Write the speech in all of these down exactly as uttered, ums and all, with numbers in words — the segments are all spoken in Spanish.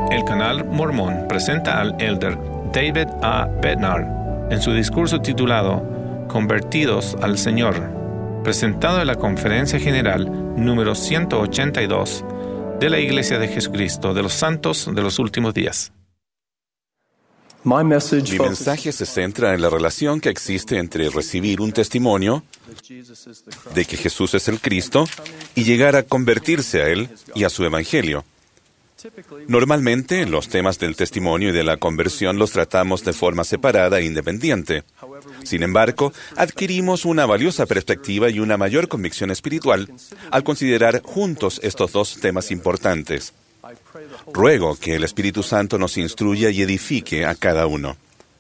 El canal Mormón presenta al elder David A. Bednar en su discurso titulado Convertidos al Señor, presentado en la Conferencia General número ciento ochenta y dos de la Iglesia de Jesucristo de los Santos de los Últimos Días. Mi mensaje se centra en la relación que existe entre recibir un testimonio de que Jesús es el Cristo y llegar a convertirse a Él y a su Evangelio. Normalmente, los temas del testimonio y de la conversión los tratamos de forma separada e independiente. Sin embargo, adquirimos una valiosa perspectiva y una mayor convicción espiritual al considerar juntos estos dos temas importantes. Ruego que el Espíritu Santo nos instruya y edifique a cada uno.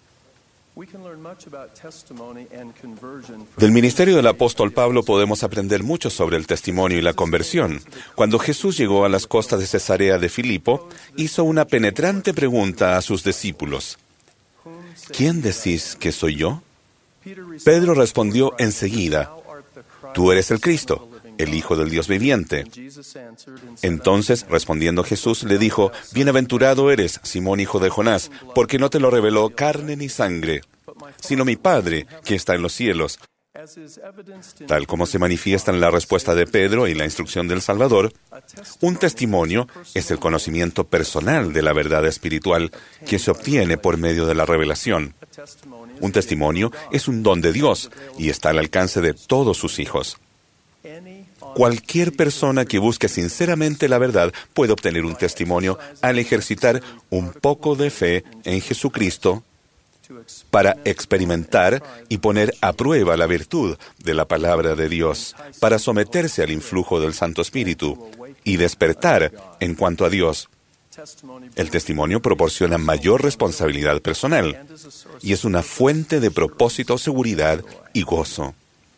Del ministerio del apóstol Pablo podemos aprender mucho sobre el testimonio y la conversión. Cuando Jesús llegó a las costas de Cesarea de Filipo, hizo una penetrante pregunta a sus discípulos. ¿Quién decís que soy yo? Pedro respondió enseguida, Tú eres el Cristo, el Hijo del Dios viviente. Entonces, respondiendo Jesús, le dijo, Bienaventurado eres, Simón, hijo de Jonás, porque no te lo reveló carne ni sangre, sino mi Padre, que está en los cielos. Tal como se manifiesta en la respuesta de Pedro y la instrucción del Salvador, un testimonio es el conocimiento personal de la verdad espiritual que se obtiene por medio de la revelación. Un testimonio es un don de Dios y está al alcance de todos sus hijos. Cualquier persona que busque sinceramente la verdad puede obtener un testimonio al ejercitar un poco de fe en Jesucristo para experimentar y poner a prueba la virtud de la palabra de Dios, para someterse al influjo del Santo Espíritu y despertar en cuanto a Dios. El testimonio proporciona mayor responsabilidad personal y es una fuente de propósito, seguridad y gozo.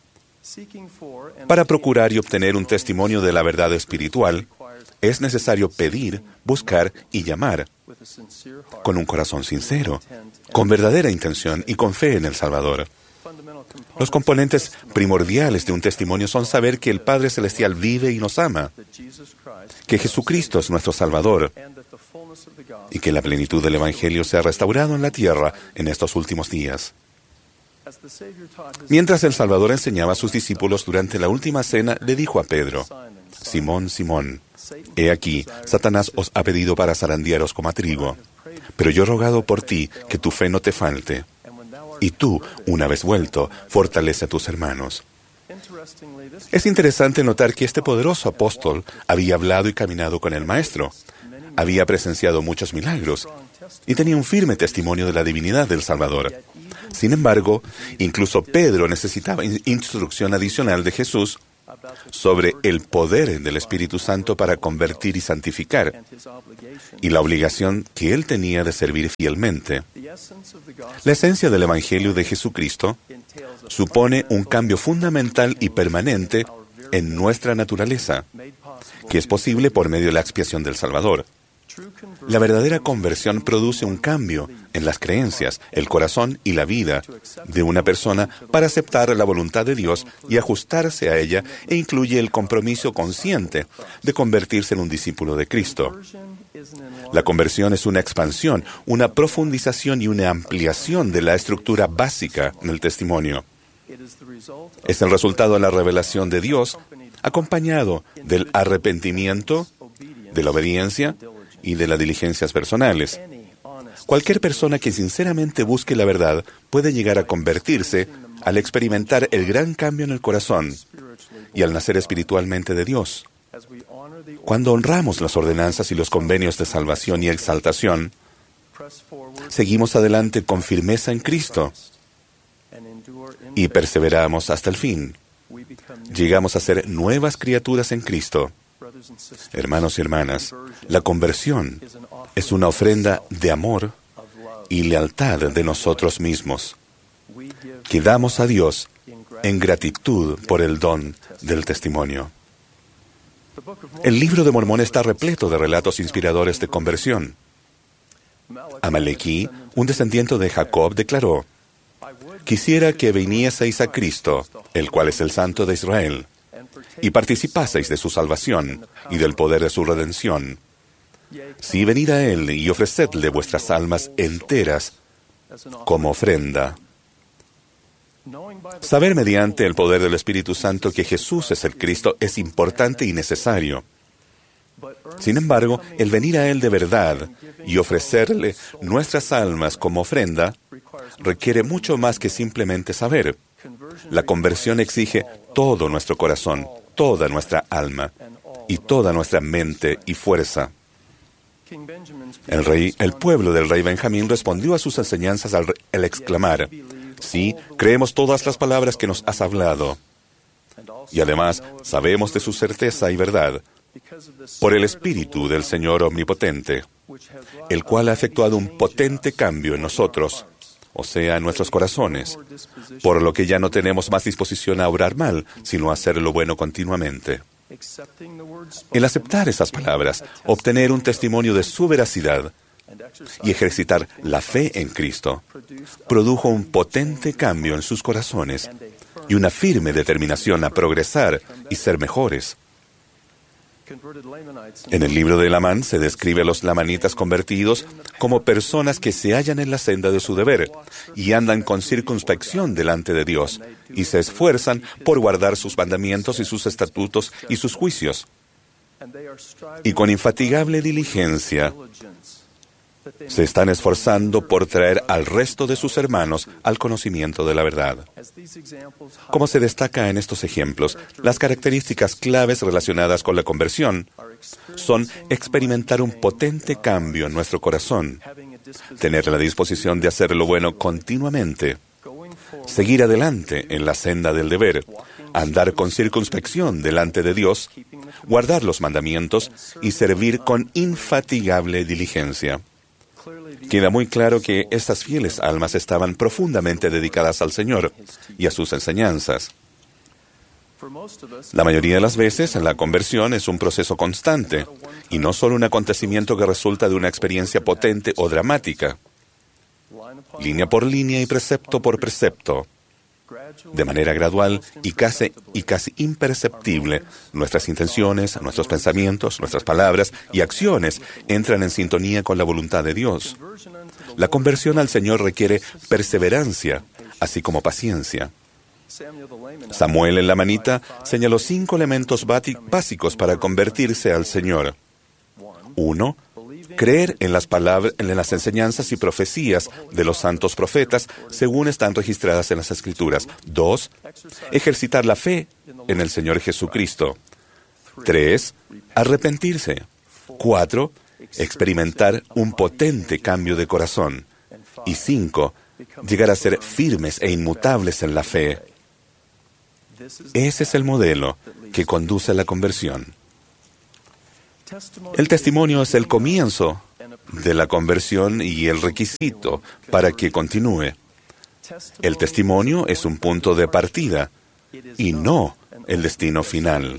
Para procurar y obtener un testimonio de la verdad espiritual, es necesario pedir, buscar y llamar con un corazón sincero, con verdadera intención y con fe en el Salvador. Los componentes primordiales de un testimonio son saber que el Padre Celestial vive y nos ama, que Jesucristo es nuestro Salvador y que la plenitud del Evangelio se ha restaurado en la tierra en estos últimos días. Mientras el Salvador enseñaba a sus discípulos durante la última cena, le dijo a Pedro, Simón, Simón, he aquí, Satanás os ha pedido para zarandearos como a trigo, pero yo he rogado por ti que tu fe no te falte. Y tú, una vez vuelto, fortalece a tus hermanos. Es interesante notar que este poderoso apóstol había hablado y caminado con el Maestro, había presenciado muchos milagros y tenía un firme testimonio de la divinidad del Salvador. Sin embargo, incluso Pedro necesitaba instrucción adicional de Jesús sobre el poder del Espíritu Santo para convertir y santificar, y la obligación que él tenía de servir fielmente. La esencia del Evangelio de Jesucristo supone un cambio fundamental y permanente en nuestra naturaleza, que es posible por medio de la expiación del Salvador. La verdadera conversión produce un cambio en las creencias, el corazón y la vida de una persona para aceptar la voluntad de Dios y ajustarse a ella, e incluye el compromiso consciente de convertirse en un discípulo de Cristo. La conversión es una expansión, una profundización y una ampliación de la estructura básica del testimonio. Es el resultado de la revelación de Dios, acompañado del arrepentimiento, de la obediencia y de las diligencias personales. Cualquier persona que sinceramente busque la verdad puede llegar a convertirse al experimentar el gran cambio en el corazón y al nacer espiritualmente de Dios. Cuando honramos las ordenanzas y los convenios de salvación y exaltación, seguimos adelante con firmeza en Cristo y perseveramos hasta el fin. Llegamos a ser nuevas criaturas en Cristo. Hermanos y hermanas, la conversión es una ofrenda de amor y lealtad de nosotros mismos, que damos a Dios en gratitud por el don del testimonio. El libro de Mormón está repleto de relatos inspiradores de conversión. Amalequí, un descendiente de Jacob, declaró, «Quisiera que vinieseis a Cristo, el cual es el Santo de Israel, y participaseis de su salvación y del poder de su redención. Sí, venid a Él y ofrecedle vuestras almas enteras como ofrenda. Saber mediante el poder del Espíritu Santo que Jesús es el Cristo es importante y necesario. Sin embargo, el venir a Él de verdad y ofrecerle nuestras almas como ofrenda requiere mucho más que simplemente saber. La conversión exige todo nuestro corazón, toda nuestra alma y toda nuestra mente y fuerza. El rey, el pueblo del rey Benjamín respondió a sus enseñanzas al, al exclamar: sí, creemos todas las palabras que nos has hablado. Y además, sabemos de su certeza y verdad, por el Espíritu del Señor Omnipotente, el cual ha efectuado un potente cambio en nosotros, o sea, en nuestros corazones, por lo que ya no tenemos más disposición a obrar mal, sino a hacer lo bueno continuamente. El aceptar esas palabras, obtener un testimonio de su veracidad y ejercitar la fe en Cristo, produjo un potente cambio en sus corazones y una firme determinación a progresar y ser mejores. En el libro de Lamán se describe a los lamanitas convertidos como personas que se hallan en la senda de su deber y andan con circunspección delante de Dios y se esfuerzan por guardar sus mandamientos y sus estatutos y sus juicios. Y con infatigable diligencia se están esforzando por traer al resto de sus hermanos al conocimiento de la verdad. Como se destaca en estos ejemplos, las características claves relacionadas con la conversión son experimentar un potente cambio en nuestro corazón, tener la disposición de hacer lo bueno continuamente, seguir adelante en la senda del deber, andar con circunspección delante de Dios, guardar los mandamientos y servir con infatigable diligencia. Queda muy claro que estas fieles almas estaban profundamente dedicadas al Señor y a sus enseñanzas. La mayoría de las veces, la conversión es un proceso constante y no solo un acontecimiento que resulta de una experiencia potente o dramática. Línea por línea y precepto por precepto, de manera gradual y casi, y casi imperceptible, nuestras intenciones, nuestros pensamientos, nuestras palabras y acciones entran en sintonía con la voluntad de Dios. La conversión al Señor requiere perseverancia, así como paciencia. Samuel el lamanita señaló cinco elementos básicos para convertirse al Señor. Uno, creer en las palabras, en las enseñanzas y profecías de los santos profetas según están registradas en las Escrituras. Dos, ejercitar la fe en el Señor Jesucristo. Tres, arrepentirse. Cuatro, experimentar un potente cambio de corazón. Y cinco, llegar a ser firmes e inmutables en la fe. Ese es el modelo que conduce a la conversión. El testimonio es el comienzo de la conversión y el requisito para que continúe. El testimonio es un punto de partida y no el destino final.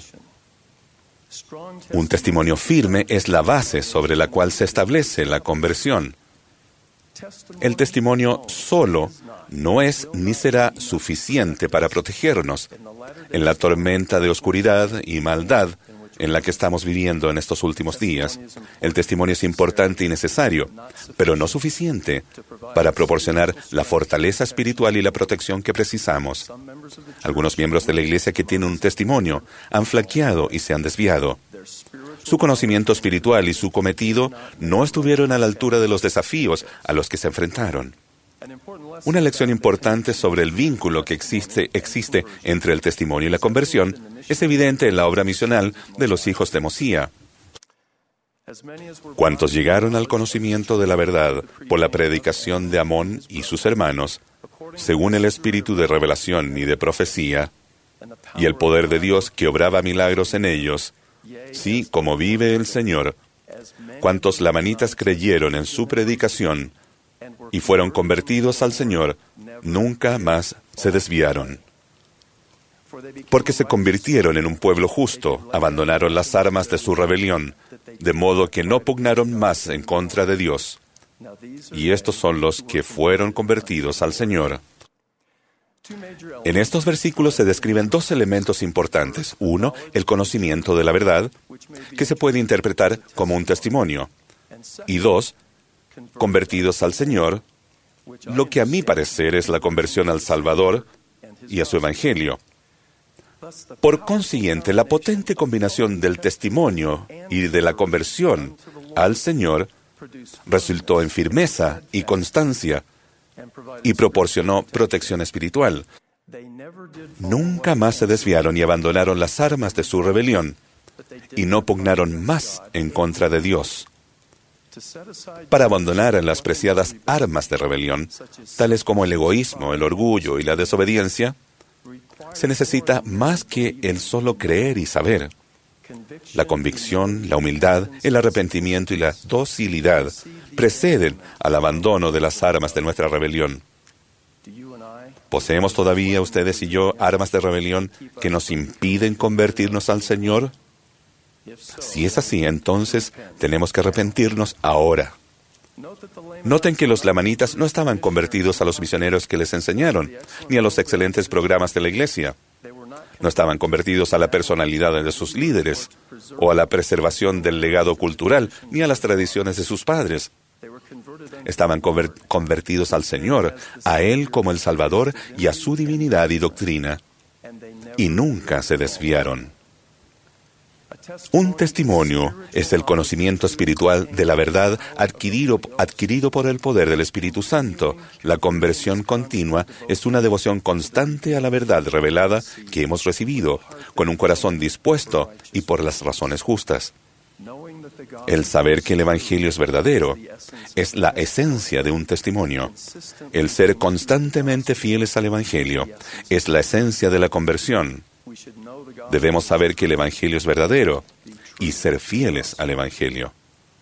Un testimonio firme es la base sobre la cual se establece la conversión. El testimonio solo no es ni será suficiente para protegernos en la tormenta de oscuridad y maldad en la que estamos viviendo en estos últimos días. El testimonio es importante y necesario, pero no suficiente para proporcionar la fortaleza espiritual y la protección que precisamos. Algunos miembros de la Iglesia que tienen un testimonio han flaqueado y se han desviado. Su conocimiento espiritual y su cometido no estuvieron a la altura de los desafíos a los que se enfrentaron. Una lección importante sobre el vínculo que existe, existe entre el testimonio y la conversión es evidente en la obra misional de los hijos de Mosía. Cuantos llegaron al conocimiento de la verdad por la predicación de Amón y sus hermanos, según el espíritu de revelación y de profecía, y el poder de Dios que obraba milagros en ellos, sí, como vive el Señor, cuantos lamanitas creyeron en su predicación y fueron convertidos al Señor, nunca más se desviaron. Porque se convirtieron en un pueblo justo, abandonaron las armas de su rebelión, de modo que no pugnaron más en contra de Dios. Y estos son los que fueron convertidos al Señor. En estos versículos se describen dos elementos importantes. Uno, el conocimiento de la verdad, que se puede interpretar como un testimonio. Y dos, convertidos al Señor, lo que a mi parecer es la conversión al Salvador y a su Evangelio. Por consiguiente, la potente combinación del testimonio y de la conversión al Señor resultó en firmeza y constancia y proporcionó protección espiritual. Nunca más se desviaron y abandonaron las armas de su rebelión, y no pugnaron más en contra de Dios. Para abandonar las preciadas armas de rebelión, tales como el egoísmo, el orgullo y la desobediencia, se necesita más que el solo creer y saber. La convicción, la humildad, el arrepentimiento y la docilidad preceden al abandono de las armas de nuestra rebelión. ¿Poseemos todavía, ustedes y yo, armas de rebelión que nos impiden convertirnos al Señor? Si es así, entonces tenemos que arrepentirnos ahora. Noten que los lamanitas no estaban convertidos a los misioneros que les enseñaron, ni a los excelentes programas de la iglesia. No estaban convertidos a la personalidad de sus líderes, o a la preservación del legado cultural, ni a las tradiciones de sus padres. Estaban conver- convertidos al Señor, a Él como el Salvador y a su divinidad y doctrina, y nunca se desviaron. Un testimonio es el conocimiento espiritual de la verdad adquirido, adquirido por el poder del Espíritu Santo. La conversión continua es una devoción constante a la verdad revelada que hemos recibido, con un corazón dispuesto y por las razones justas. El saber que el Evangelio es verdadero es la esencia de un testimonio. El ser constantemente fieles al Evangelio es la esencia de la conversión. Debemos saber que el Evangelio es verdadero y ser fieles al Evangelio.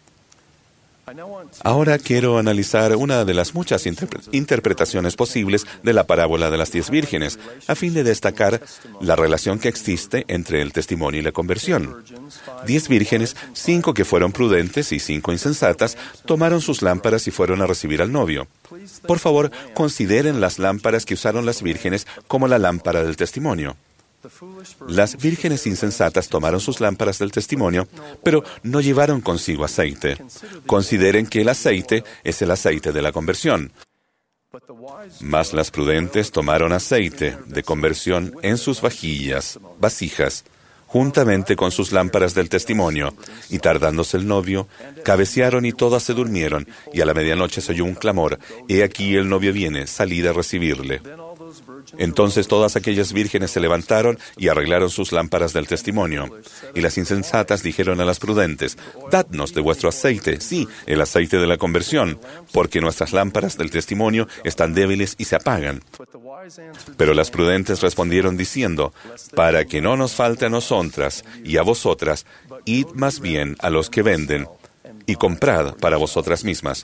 Ahora quiero analizar una de las muchas interpre- interpretaciones posibles de la parábola de las diez vírgenes, a fin de destacar la relación que existe entre el testimonio y la conversión. Diez vírgenes, cinco que fueron prudentes y cinco insensatas, tomaron sus lámparas y fueron a recibir al novio. Por favor, consideren las lámparas que usaron las vírgenes como la lámpara del testimonio. Las vírgenes insensatas tomaron sus lámparas del testimonio, pero no llevaron consigo aceite. Consideren que el aceite es el aceite de la conversión. Mas las prudentes tomaron aceite de conversión en sus vajillas, vasijas, juntamente con sus lámparas del testimonio, y tardándose el novio, cabecearon y todas se durmieron, y a la medianoche se oyó un clamor: «He aquí el novio viene, salid a recibirle». Entonces todas aquellas vírgenes se levantaron y arreglaron sus lámparas del testimonio. Y las insensatas dijeron a las prudentes: «Dadnos de vuestro aceite, sí, el aceite de la conversión, porque nuestras lámparas del testimonio están débiles y se apagan». Pero las prudentes respondieron diciendo: «Para que no nos falte a nosotras y a vosotras, id más bien a los que venden, y comprad para vosotras mismas».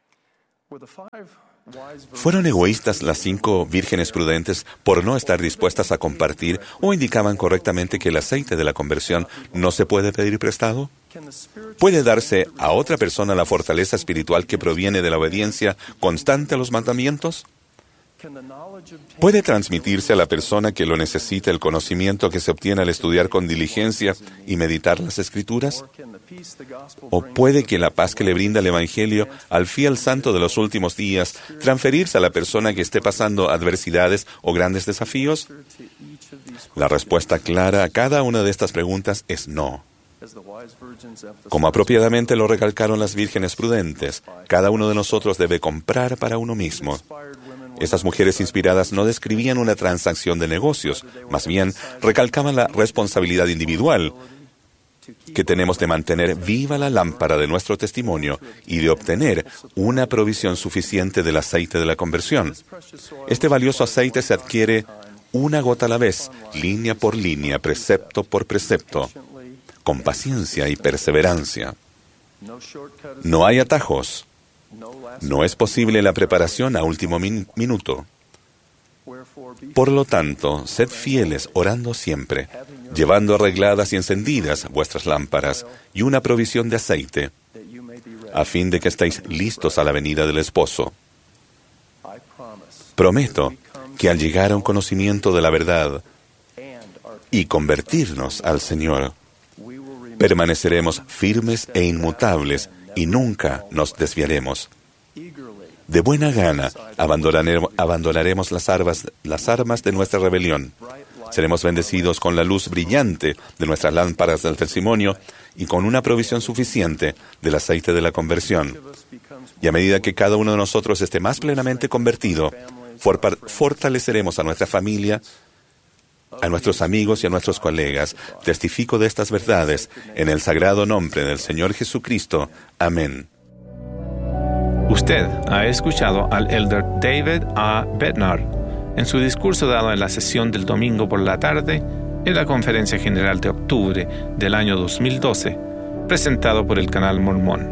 ¿Fueron egoístas las cinco vírgenes prudentes por no estar dispuestas a compartir, o indicaban correctamente que el aceite de la conversión no se puede pedir prestado? ¿Puede darse a otra persona la fortaleza espiritual que proviene de la obediencia constante a los mandamientos? ¿Puede transmitirse a la persona que lo necesita el conocimiento que se obtiene al estudiar con diligencia y meditar las Escrituras? ¿O puede que la paz que le brinda el Evangelio al fiel santo de los últimos días transferirse a la persona que esté pasando adversidades o grandes desafíos? La respuesta clara a cada una de estas preguntas es no. Como apropiadamente lo recalcaron las vírgenes prudentes, cada uno de nosotros debe comprar para uno mismo. Estas mujeres inspiradas no describían una transacción de negocios, más bien recalcaban la responsabilidad individual que tenemos de mantener viva la lámpara de nuestro testimonio y de obtener una provisión suficiente del aceite de la conversión. Este valioso aceite se adquiere una gota a la vez, línea por línea, precepto por precepto, con paciencia y perseverancia. No hay atajos. No es posible la preparación a último min- minuto. Por lo tanto, sed fieles orando siempre, llevando arregladas y encendidas vuestras lámparas y una provisión de aceite, a fin de que estéis listos a la venida del esposo. Prometo que al llegar a un conocimiento de la verdad y convertirnos al Señor, permaneceremos firmes e inmutables y nunca nos desviaremos. De buena gana abandonaremos, abandonaremos las armas, las armas de nuestra rebelión. Seremos bendecidos con la luz brillante de nuestras lámparas del testimonio y con una provisión suficiente del aceite de la conversión. Y a medida que cada uno de nosotros esté más plenamente convertido, for- fortaleceremos a nuestra familia, a nuestros amigos y a nuestros colegas. Testifico de estas verdades en el sagrado nombre del Señor Jesucristo. Amén. Usted ha escuchado al elder David A. Bednar en su discurso dado en la sesión del domingo por la tarde en la Conferencia General de octubre del año dos mil doce, presentado por el Canal Mormón.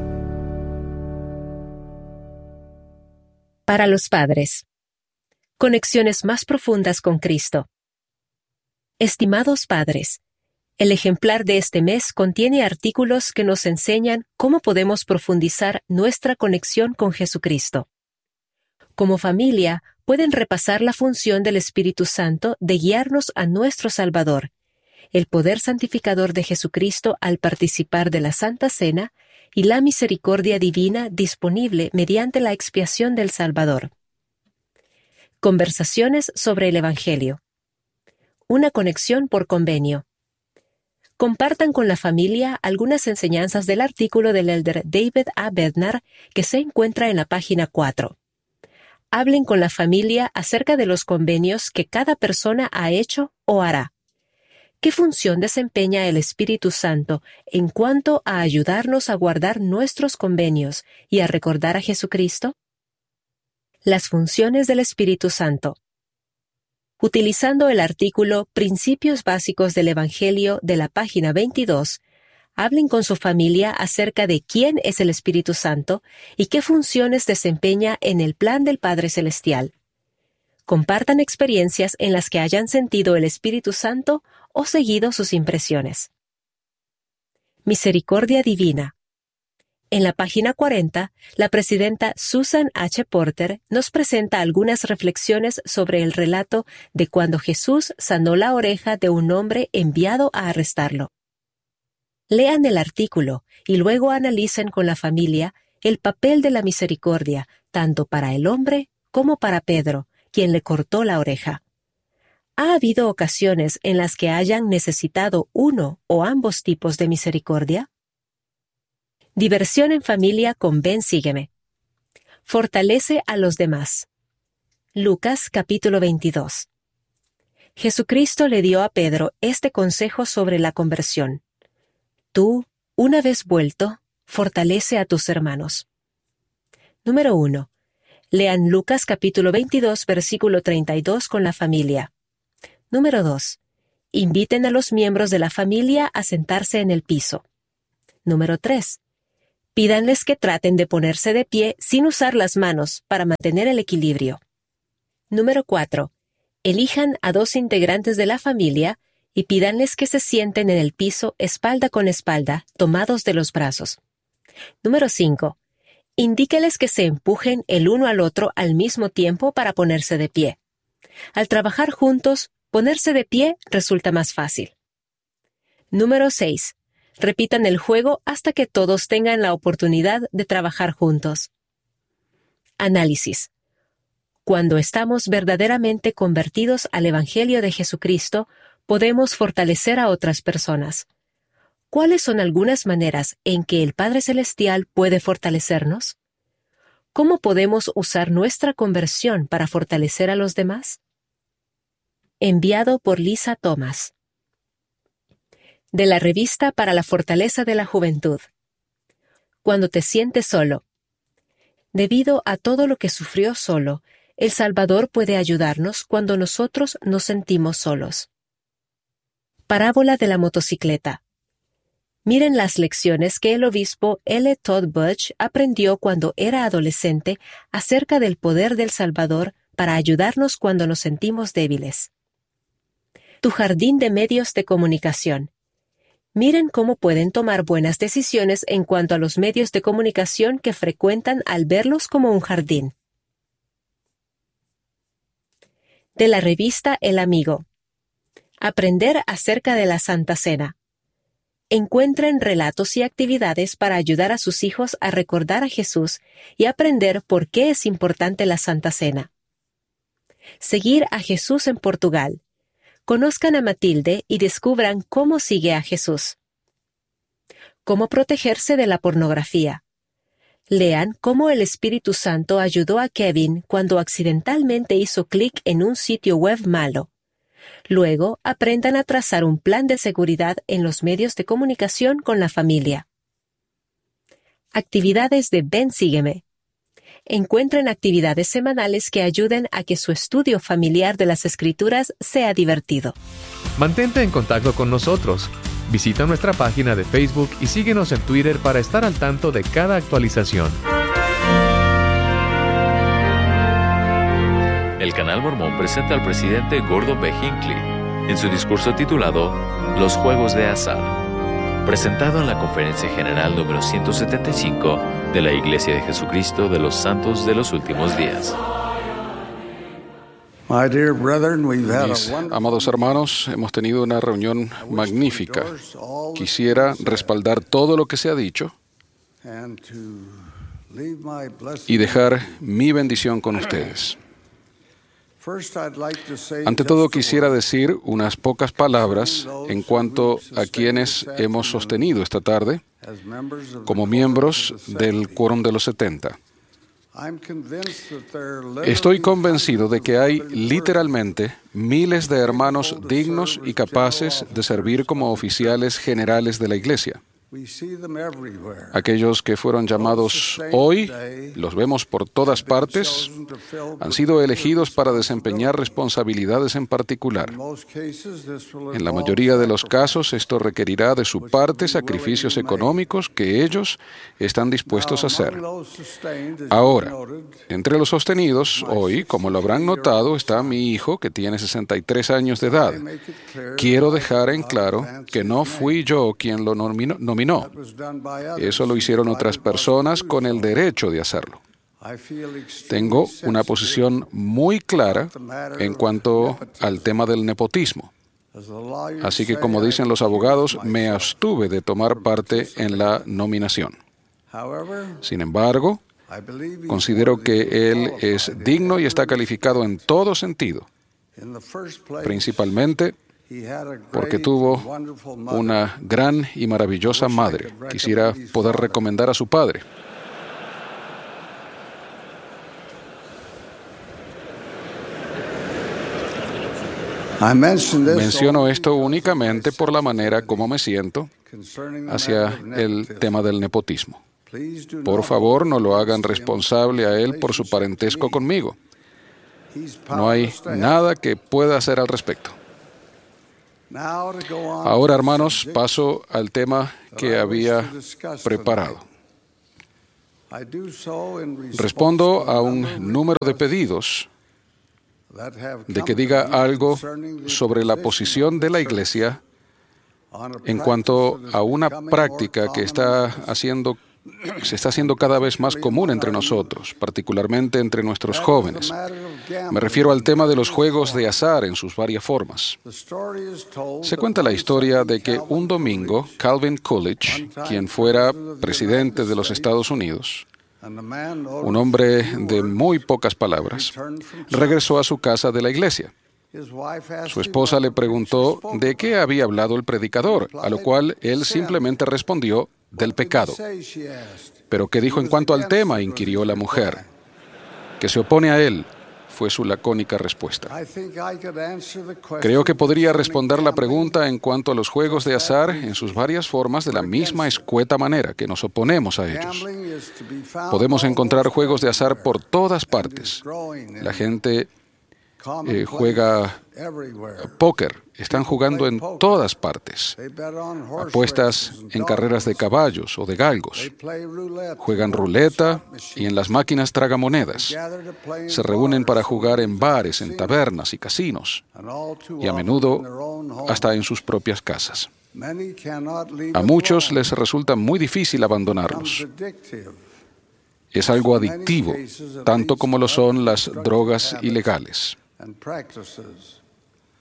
Para los padres. Conexiones más profundas con Cristo. Estimados padres, el ejemplar de este mes contiene artículos que nos enseñan cómo podemos profundizar nuestra conexión con Jesucristo. Como familia, pueden repasar la función del Espíritu Santo de guiarnos a nuestro Salvador, el poder santificador de Jesucristo al participar de la Santa Cena y la misericordia divina disponible mediante la expiación del Salvador. Conversaciones sobre el Evangelio. Una conexión por convenio. Compartan con la familia algunas enseñanzas del artículo del elder David A. Bednar que se encuentra en la página cuatro. Hablen con la familia acerca de los convenios que cada persona ha hecho o hará. ¿Qué función desempeña el Espíritu Santo en cuanto a ayudarnos a guardar nuestros convenios y a recordar a Jesucristo? Las funciones del Espíritu Santo. Utilizando el artículo Principios Básicos del Evangelio de la página veintidós, hablen con su familia acerca de quién es el Espíritu Santo y qué funciones desempeña en el plan del Padre Celestial. Compartan experiencias en las que hayan sentido el Espíritu Santo o seguido sus impresiones. Misericordia Divina. En la página cuarenta, la presidenta Susan H. Porter nos presenta algunas reflexiones sobre el relato de cuando Jesús sanó la oreja de un hombre enviado a arrestarlo. Lean el artículo y luego analicen con la familia el papel de la misericordia, tanto para el hombre como para Pedro, quien le cortó la oreja. ¿Ha habido ocasiones en las que hayan necesitado uno o ambos tipos de misericordia? Diversión en familia con Ven Sígueme. Fortalece a los demás. Lucas capítulo veintidós. Jesucristo le dio a Pedro este consejo sobre la conversión. Tú, una vez vuelto, fortalece a tus hermanos. Número uno. Lean Lucas capítulo veintidós, versículo treinta y dos con la familia. Número dos. Inviten a los miembros de la familia a sentarse en el piso. Número tres. Pídanles que traten de ponerse de pie sin usar las manos para mantener el equilibrio. Número cuatro. Elijan a dos integrantes de la familia y pídanles que se sienten en el piso espalda con espalda, tomados de los brazos. Número cinco. Indíqueles que se empujen el uno al otro al mismo tiempo para ponerse de pie. Al trabajar juntos, ponerse de pie resulta más fácil. Número seis. Repitan el juego hasta que todos tengan la oportunidad de trabajar juntos. Análisis. Cuando estamos verdaderamente convertidos al Evangelio de Jesucristo, podemos fortalecer a otras personas. ¿Cuáles son algunas maneras en que el Padre Celestial puede fortalecernos? ¿Cómo podemos usar nuestra conversión para fortalecer a los demás? Enviado por Lisa Thomas. De la revista para la fortaleza de la juventud. Cuando te sientes solo. Debido a todo lo que sufrió solo, el Salvador puede ayudarnos cuando nosotros nos sentimos solos. Parábola de la motocicleta. Miren las lecciones que el obispo L. Todd Butch aprendió cuando era adolescente acerca del poder del Salvador para ayudarnos cuando nos sentimos débiles. Tu jardín de medios de comunicación. Miren cómo pueden tomar buenas decisiones en cuanto a los medios de comunicación que frecuentan al verlos como un jardín. De la revista El Amigo. Aprender acerca de la Santa Cena. Encuentren relatos y actividades para ayudar a sus hijos a recordar a Jesús y aprender por qué es importante la Santa Cena. Seguir a Jesús en Portugal. Conozcan a Matilde y descubran cómo sigue a Jesús. Cómo protegerse de la pornografía. Lean cómo el Espíritu Santo ayudó a Kevin cuando accidentalmente hizo clic en un sitio web malo. Luego, aprendan a trazar un plan de seguridad en los medios de comunicación con la familia. Actividades de Ven Sígueme. Encuentren actividades semanales que ayuden a que su estudio familiar de las Escrituras sea divertido. Mantente en contacto con nosotros. Visita nuestra página de Facebook y síguenos en Twitter para estar al tanto de cada actualización. El Canal Mormón presenta al presidente Gordon B. Hinckley en su discurso titulado Los Juegos de Azar, presentado en la Conferencia General número ciento setenta y cinco de la Iglesia de Jesucristo de los Santos de los Últimos Días. Mis amados hermanos, hemos tenido una reunión magnífica. Quisiera respaldar todo lo que se ha dicho y dejar mi bendición con ustedes. Ante todo, quisiera decir unas pocas palabras en cuanto a quienes hemos sostenido esta tarde como miembros del Quórum de los setenta. Estoy convencido de que hay literalmente miles de hermanos dignos y capaces de servir como oficiales generales de la Iglesia. Aquellos que fueron llamados hoy, los vemos por todas partes, han sido elegidos para desempeñar responsabilidades en particular. En la mayoría de los casos, esto requerirá de su parte sacrificios económicos que ellos están dispuestos a hacer. Ahora, entre los sostenidos, hoy, como lo habrán notado, está mi hijo, que tiene sesenta y tres años de edad. Quiero dejar en claro que no fui yo quien lo nominó. nominó. Eso lo hicieron otras personas con el derecho de hacerlo. Tengo una posición muy clara en cuanto al tema del nepotismo. Así que, como dicen los abogados, me abstuve de tomar parte en la nominación. Sin embargo, considero que él es digno y está calificado en todo sentido, principalmente porque tuvo una gran y maravillosa madre. Quisiera poder recomendar a su padre. Menciono esto únicamente por la manera como me siento hacia el tema del nepotismo. Por favor, no lo hagan responsable a él por su parentesco conmigo. No hay nada que pueda hacer al respecto. Ahora, hermanos, paso al tema que había preparado. Respondo a un número de pedidos de que diga algo sobre la posición de la Iglesia en cuanto a una práctica que está haciendo se está haciendo cada vez más común entre nosotros, particularmente entre nuestros jóvenes. Me refiero al tema de los juegos de azar en sus varias formas. Se cuenta la historia de que un domingo, Calvin Coolidge, quien fuera presidente de los Estados Unidos, un hombre de muy pocas palabras, regresó a su casa de la iglesia. Su esposa le preguntó de qué había hablado el predicador, a lo cual él simplemente respondió: del pecado. ¿Pero qué dijo en cuanto al tema?, inquirió la mujer. Que se opone a él, fue su lacónica respuesta. Creo que podría responder la pregunta en cuanto a los juegos de azar en sus varias formas de la misma escueta manera que nos oponemos a ellos. Podemos encontrar juegos de azar por todas partes. La gente eh, juega póker. Están jugando en todas partes. Apuestas en carreras de caballos o de galgos. Juegan ruleta y en las máquinas tragamonedas. Se reúnen para jugar en bares, en tabernas y casinos. Y a menudo hasta en sus propias casas. A muchos les resulta muy difícil abandonarlos. Es algo adictivo, tanto como lo son las drogas ilegales.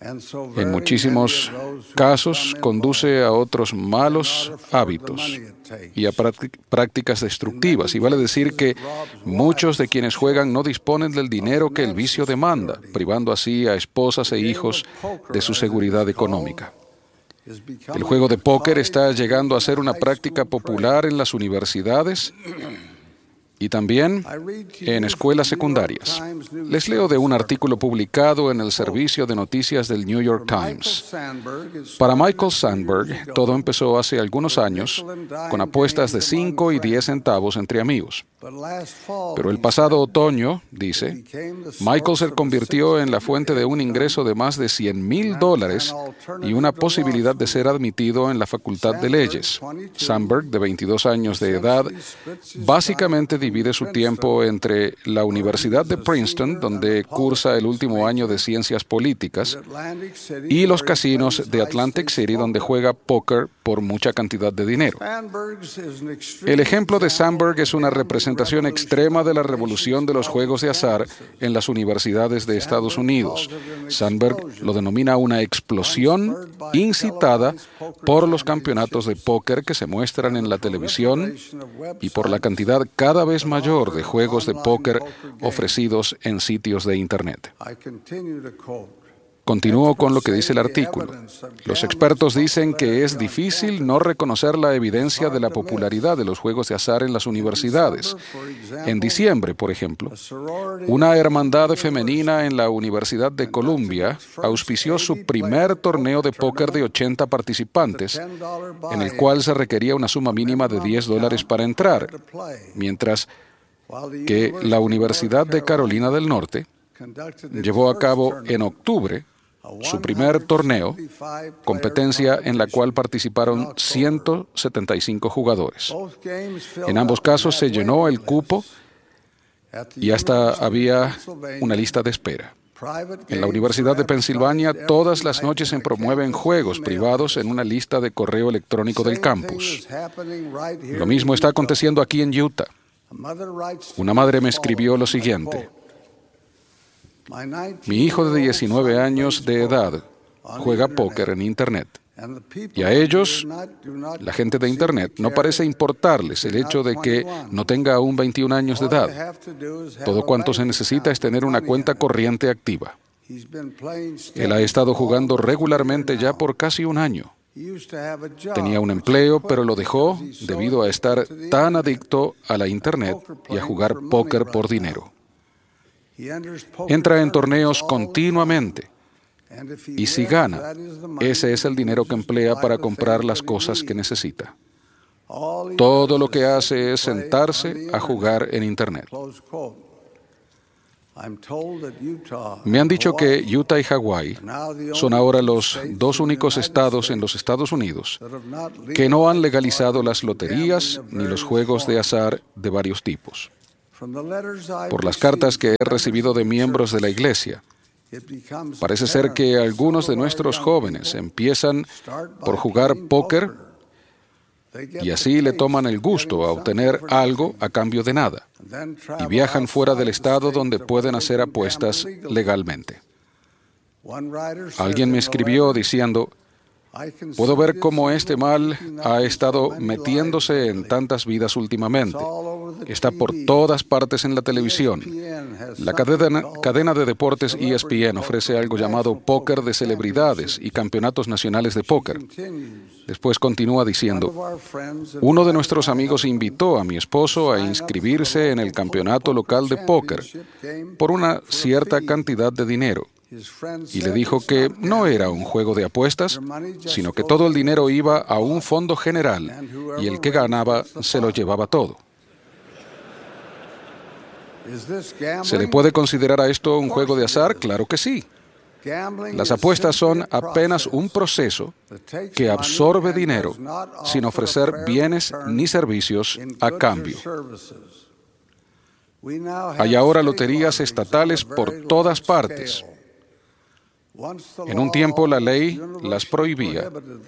En muchísimos casos conduce a otros malos hábitos y a prácticas destructivas. Y vale decir que muchos de quienes juegan no disponen del dinero que el vicio demanda, privando así a esposas e hijos de su seguridad económica. El juego de póker está llegando a ser una práctica popular en las universidades y también en escuelas secundarias. Les leo de un artículo publicado en el servicio de noticias del New York Times. Para Michael Sandberg, todo empezó hace algunos años con apuestas de cinco y diez centavos entre amigos. Pero el pasado otoño, dice, Michael se convirtió en la fuente de un ingreso de más de cien mil dólares y una posibilidad de ser admitido en la Facultad de Leyes. Sandberg, de veintidós años de edad, básicamente divide su tiempo entre la Universidad de Princeton, donde cursa el último año de Ciencias Políticas, y los casinos de Atlantic City, donde juega póker por mucha cantidad de dinero. El ejemplo de Sandberg es una representación extrema de la revolución de los juegos de azar en las universidades de Estados Unidos. Sandberg lo denomina una explosión incitada por los campeonatos de póker que se muestran en la televisión y por la cantidad cada vez mayor de juegos de póker ofrecidos en sitios de Internet. Continúo con lo que dice el artículo. Los expertos dicen que es difícil no reconocer la evidencia de la popularidad de los juegos de azar en las universidades. En diciembre, por ejemplo, una hermandad femenina en la Universidad de Columbia auspició su primer torneo de póker de ochenta participantes, en el cual se requería una suma mínima de diez dólares para entrar, mientras que la Universidad de Carolina del Norte llevó a cabo en octubre su primer torneo, competencia en la cual participaron ciento setenta y cinco jugadores. En ambos casos se llenó el cupo y hasta había una lista de espera. En la Universidad de Pensilvania, todas las noches se promueven juegos privados en una lista de correo electrónico del campus. Lo mismo está aconteciendo aquí en Utah. Una madre me escribió lo siguiente: mi hijo de diecinueve años de edad juega póker en Internet. Y a ellos, la gente de Internet, no parece importarles el hecho de que no tenga aún veintiún años de edad. Todo cuanto se necesita es tener una cuenta corriente activa. Él ha estado jugando regularmente ya por casi un año. Tenía un empleo, pero lo dejó debido a estar tan adicto a la Internet y a jugar póker por dinero. Entra en torneos continuamente y si gana, ese es el dinero que emplea para comprar las cosas que necesita. Todo lo que hace es sentarse a jugar en Internet. Me han dicho que Utah y Hawái son ahora los dos únicos estados en los Estados Unidos que no han legalizado las loterías ni los juegos de azar de varios tipos. Por las cartas que he recibido de miembros de la iglesia, parece ser que algunos de nuestros jóvenes empiezan por jugar póker y así le toman el gusto a obtener algo a cambio de nada y viajan fuera del estado donde pueden hacer apuestas legalmente. Alguien me escribió diciendo: puedo ver cómo este mal ha estado metiéndose en tantas vidas últimamente. Está por todas partes en la televisión. La cadena, cadena de deportes E S P N ofrece algo llamado póker de celebridades y campeonatos nacionales de póker. Después continúa diciendo: uno de nuestros amigos invitó a mi esposo a inscribirse en el campeonato local de póker por una cierta cantidad de dinero. Y le dijo que no era un juego de apuestas, sino que todo el dinero iba a un fondo general y el que ganaba se lo llevaba todo. ¿Se le puede considerar a esto un juego de azar? Claro que sí. Las apuestas son apenas un proceso que absorbe dinero sin ofrecer bienes ni servicios a cambio. Hay ahora loterías estatales por todas partes. En un tiempo la ley las prohibía,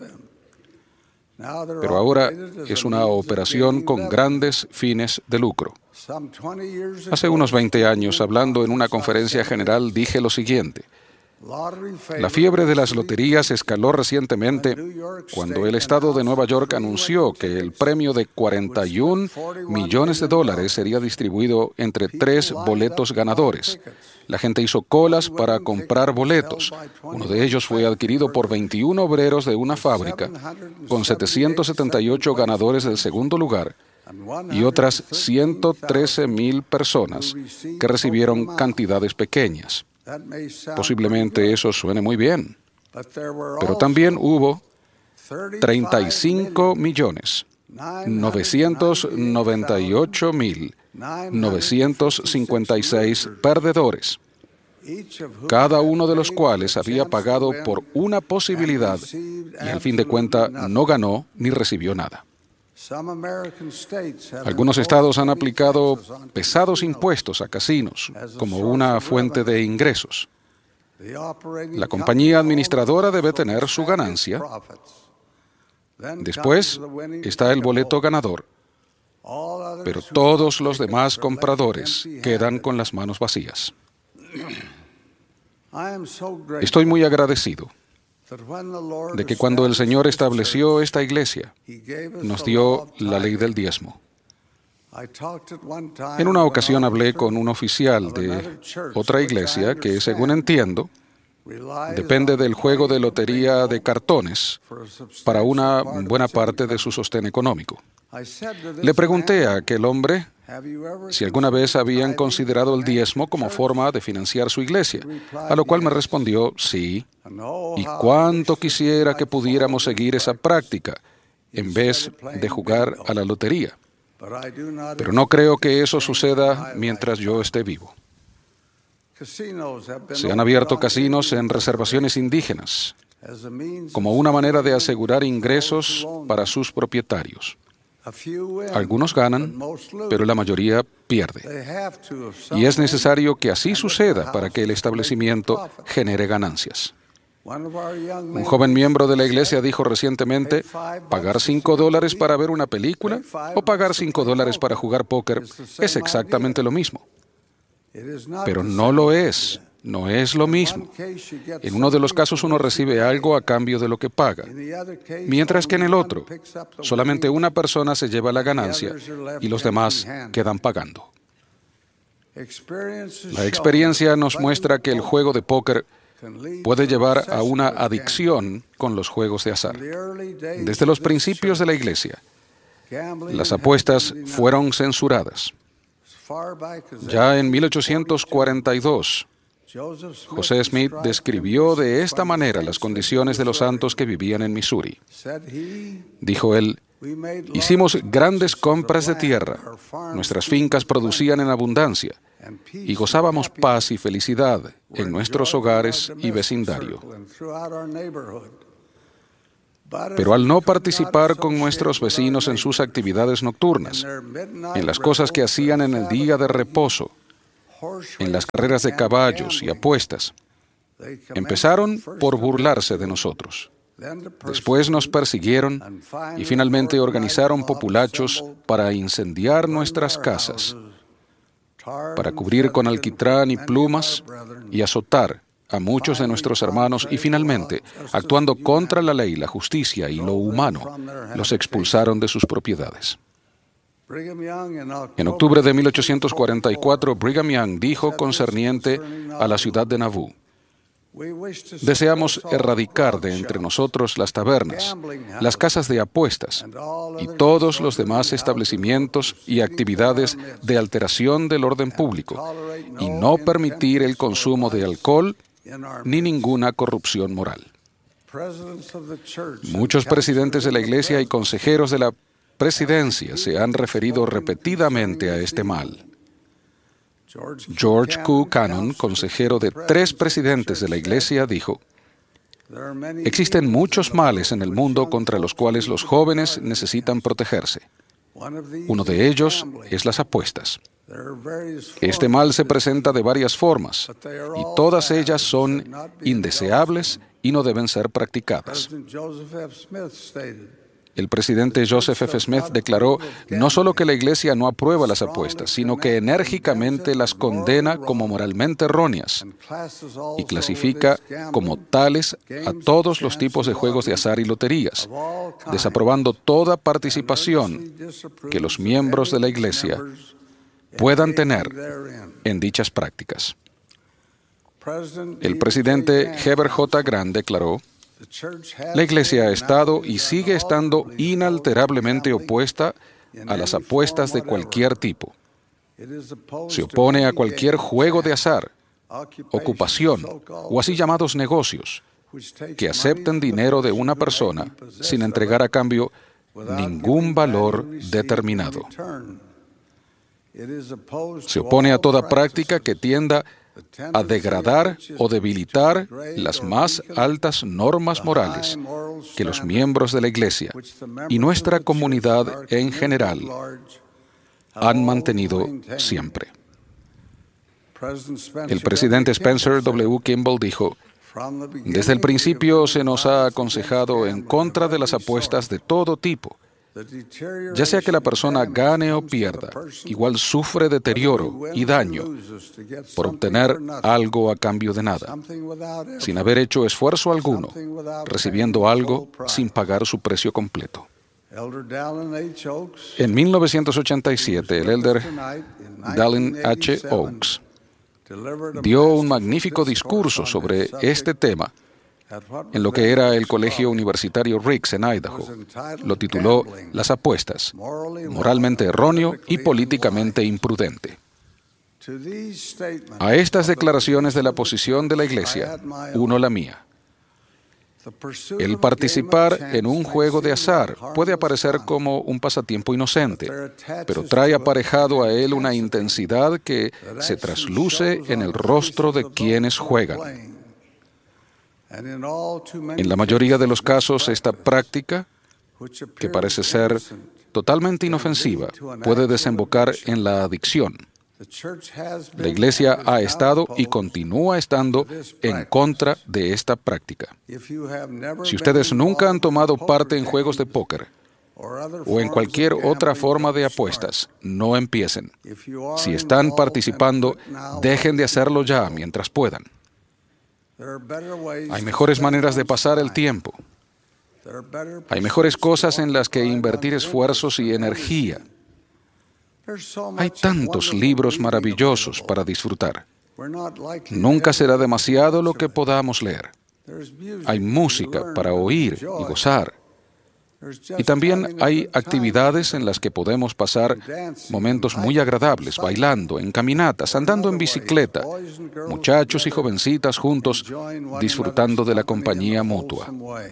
pero ahora es una operación con grandes fines de lucro. Hace unos veinte años, hablando en una conferencia general, dije lo siguiente: La fiebre de las loterías escaló recientemente cuando el estado de Nueva York anunció que el premio de cuarenta y un millones de dólares sería distribuido entre tres boletos ganadores. La gente hizo colas para comprar boletos. Uno de ellos fue adquirido por veintiún obreros de una fábrica, con setecientos setenta y ocho ganadores del segundo lugar y otras ciento trece mil personas que recibieron cantidades pequeñas. Posiblemente eso suene muy bien, pero también hubo treinta y cinco millones novecientos noventa y ocho mil novecientos cincuenta y seis perdedores, cada uno de los cuales había pagado por una posibilidad y al fin de cuentas no ganó ni recibió nada. Algunos estados han aplicado pesados impuestos a casinos como una fuente de ingresos. La compañía administradora debe tener su ganancia. Después está el boleto ganador, pero todos los demás compradores quedan con las manos vacías. Estoy muy agradecido de que cuando el Señor estableció esta iglesia, nos dio la ley del diezmo. En una ocasión hablé con un oficial de otra iglesia que, según entiendo, depende del juego de lotería de cartones para una buena parte de su sostén económico. Le pregunté a aquel hombre si alguna vez habían considerado el diezmo como forma de financiar su iglesia, a lo cual me respondió sí, y cuánto quisiera que pudiéramos seguir esa práctica en vez de jugar a la lotería. Pero no creo que eso suceda mientras yo esté vivo. Se han abierto casinos en reservaciones indígenas como una manera de asegurar ingresos para sus propietarios. Algunos ganan, pero la mayoría pierde. Y es necesario que así suceda para que el establecimiento genere ganancias. Un joven miembro de la iglesia dijo recientemente, pagar cinco dólares para ver una película o pagar cinco dólares para jugar póker es exactamente lo mismo. Pero no lo es. No es lo mismo. En uno de los casos uno recibe algo a cambio de lo que paga, mientras que en el otro, solamente una persona se lleva la ganancia y los demás quedan pagando. La experiencia nos muestra que el juego de póker puede llevar a una adicción con los juegos de azar. Desde los principios de la iglesia, las apuestas fueron censuradas. Ya en mil ochocientos cuarenta y dos, José Smith describió de esta manera las condiciones de los santos que vivían en Missouri. Dijo él, hicimos grandes compras de tierra, nuestras fincas producían en abundancia, y gozábamos paz y felicidad en nuestros hogares y vecindario. Pero al no participar con nuestros vecinos en sus actividades nocturnas, en las cosas que hacían en el día de reposo, en las carreras de caballos y apuestas, empezaron por burlarse de nosotros. Después nos persiguieron y finalmente organizaron populachos para incendiar nuestras casas, para cubrir con alquitrán y plumas y azotar a muchos de nuestros hermanos y finalmente, actuando contra la ley, la justicia y lo humano, los expulsaron de sus propiedades. En octubre de mil ochocientos cuarenta y cuatro, Brigham Young dijo concerniente a la ciudad de Nauvoo, deseamos erradicar de entre nosotros las tabernas, las casas de apuestas y todos los demás establecimientos y actividades de alteración del orden público y no permitir el consumo de alcohol ni ninguna corrupción moral. Muchos presidentes de la Iglesia y consejeros de la presidencia se han referido repetidamente a este mal. George Q. Cannon, consejero de tres presidentes de la Iglesia, dijo, existen muchos males en el mundo contra los cuales los jóvenes necesitan protegerse. Uno de ellos es las apuestas. Este mal se presenta de varias formas y todas ellas son indeseables y no deben ser practicadas. El presidente Joseph F. Smith declaró no solo que la Iglesia no aprueba las apuestas, sino que enérgicamente las condena como moralmente erróneas y clasifica como tales a todos los tipos de juegos de azar y loterías, desaprobando toda participación que los miembros de la Iglesia puedan tener en dichas prácticas. El presidente Heber J. Grant declaró: la Iglesia ha estado y sigue estando inalterablemente opuesta a las apuestas de cualquier tipo. Se opone a cualquier juego de azar, ocupación o así llamados negocios que acepten dinero de una persona sin entregar a cambio ningún valor determinado. Se opone a toda práctica que tienda a degradar o debilitar las más altas normas morales que los miembros de la Iglesia y nuestra comunidad en general han mantenido siempre. El presidente Spencer W. Kimball dijo: desde el principio se nos ha aconsejado en contra de las apuestas de todo tipo. Ya sea que la persona gane o pierda, igual sufre deterioro y daño por obtener algo a cambio de nada, sin haber hecho esfuerzo alguno, recibiendo algo sin pagar su precio completo. En mil novecientos ochenta y siete, el elder Dallin H. Oaks dio un magnífico discurso sobre este tema en lo que era el Colegio Universitario Ricks en Idaho. Lo tituló Las apuestas, moralmente erróneo y políticamente imprudente. A estas declaraciones de la posición de la Iglesia, uno la mía. El participar en un juego de azar puede aparecer como un pasatiempo inocente, pero trae aparejado a él una intensidad que se trasluce en el rostro de quienes juegan. En la mayoría de los casos, esta práctica, que parece ser totalmente inofensiva, puede desembocar en la adicción. La Iglesia ha estado y continúa estando en contra de esta práctica. Si ustedes nunca han tomado parte en juegos de póker o en cualquier otra forma de apuestas, no empiecen. Si están participando, dejen de hacerlo ya mientras puedan. Hay mejores maneras de pasar el tiempo. Hay mejores cosas en las que invertir esfuerzos y energía. Hay tantos libros maravillosos para disfrutar. Nunca será demasiado lo que podamos leer. Hay música para oír y gozar. Y también hay actividades en las que podemos pasar momentos muy agradables, bailando, en caminatas, andando en bicicleta, muchachos y jovencitas juntos, disfrutando de la compañía mutua.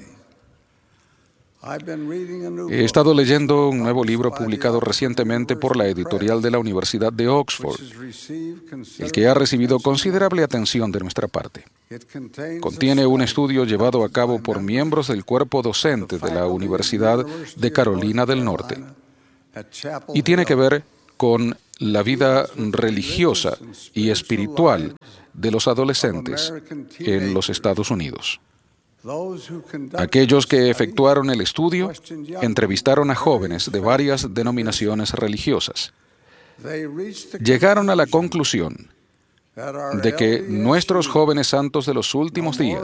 He estado leyendo un nuevo libro publicado recientemente por la editorial de la Universidad de Oxford, el que ha recibido considerable atención de nuestra parte. Contiene un estudio llevado a cabo por miembros del cuerpo docente de la Universidad de Carolina del Norte y tiene que ver con la vida religiosa y espiritual de los adolescentes en los Estados Unidos. Aquellos que efectuaron el estudio entrevistaron a jóvenes de varias denominaciones religiosas. Llegaron a la conclusión de que nuestros jóvenes santos de los últimos días